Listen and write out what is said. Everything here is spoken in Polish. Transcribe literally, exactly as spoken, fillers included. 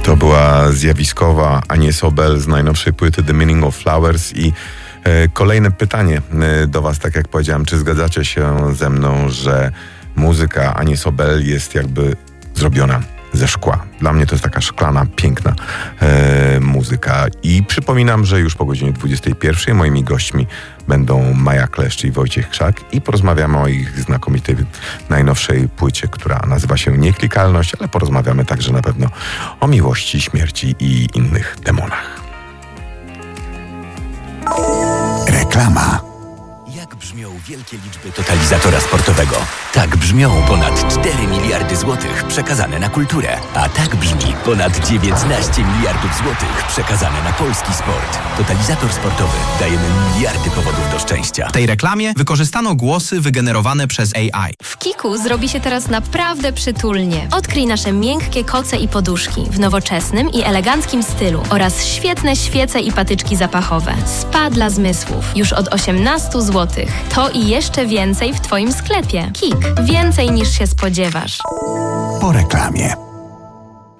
To była zjawiskowa Anie Sobel z najnowszej płyty The Meaning of Flowers i e, kolejne pytanie e, do was, tak jak powiedziałem, czy zgadzacie się ze mną, że muzyka Ani Sobel jest jakby zrobiona ze szkła. Dla mnie to jest taka szklana, piękna e, muzyka. I przypominam, że już po godzinie dwudziestej pierwszej moimi gośćmi będą Maja Kleszcz i Wojciech Krzak i porozmawiamy o ich znakomitej najnowszej płycie, która nazywa się Nieklikalność, ale porozmawiamy także na pewno o miłości, śmierci i innych demonach. Reklama. Jak brzmią wielkie liczby totalizatora sportowego? Tak brzmią ponad cztery miliardy złotych przekazane na kulturę. A tak brzmi ponad dziewiętnaście miliardów złotych przekazane na polski sport. Totalizator sportowy. Dajemy miliardy powodów do szczęścia. W tej reklamie wykorzystano głosy wygenerowane przez A I. W Kiku zrobi się teraz naprawdę przytulnie. Odkryj nasze miękkie koce i poduszki w nowoczesnym i eleganckim stylu oraz świetne świece i patyczki zapachowe. Spa dla zmysłów. Już od osiemnaście złotych. To i jeszcze więcej w twoim sklepie. Kik. Więcej niż się spodziewasz. Po reklamie.